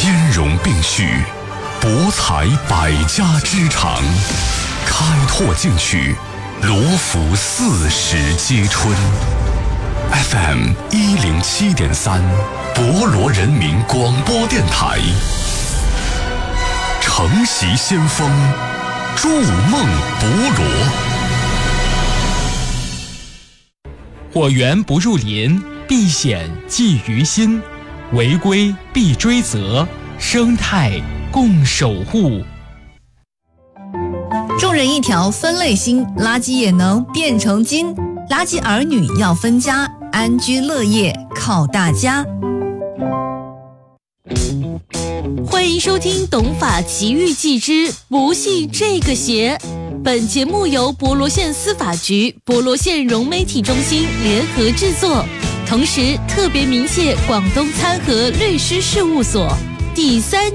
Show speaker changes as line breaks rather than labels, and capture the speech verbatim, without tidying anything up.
兼容并蓄，博采百家之长，开拓进取，罗浮四时皆春。F M 一零七点三，博罗人民广播电台，承袭先锋，筑梦博罗。
火源不入林，避险忌于心，违规必追责，生态共守护。
众人一条分类心，垃圾也能变成金。垃圾儿女要分家，安居乐业靠大家。
欢迎收听《懂法奇遇记之不信这个邪》。本节目由博罗县司法局、博罗县融媒体中心联合制作，同时特别鸣谢广东参和律师事务所。第三